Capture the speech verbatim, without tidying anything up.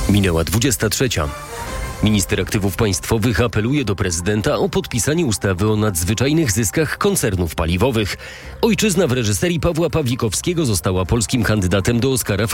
Minęła dwudziesta trzecia. Minister Aktywów Państwowych apeluje do prezydenta o podpisanie ustawy o nadzwyczajnych zyskach koncernów paliwowych. Ojczyzna w reżyserii Pawła Pawlikowskiego została polskim kandydatem do Oscara w